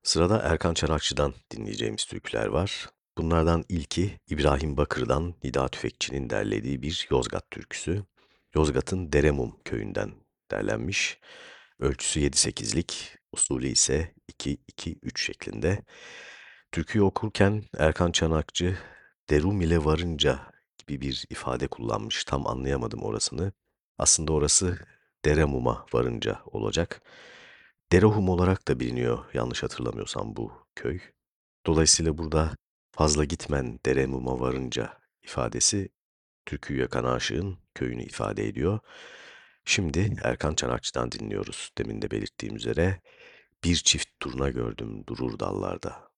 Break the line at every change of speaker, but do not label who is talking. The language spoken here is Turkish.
Sırada Erkan Çanakçı'dan dinleyeceğimiz türküler var. Bunlardan ilki İbrahim Bakır'dan Nida Tüfekçi'nin derlediği bir Yozgat türküsü. Yozgat'ın Deremum köyünden derlenmiş. Ölçüsü 7-8'lik, usulü ise 2-2-3 şeklinde. Türküyü okurken Erkan Çanakçı derum ile varınca gibi bir ifade kullanmış. Tam anlayamadım orasını. Aslında orası Deremum'a varınca olacak. Derehum olarak da biliniyor yanlış hatırlamıyorsam bu köy. Dolayısıyla burada fazla gitmen Derehum'a varınca ifadesi türküyü yakan aşığın köyünü ifade ediyor. Şimdi Erkan Çanakçı'dan dinliyoruz. Demin de belirttiğim üzere bir çift turna gördüm durur dallarda.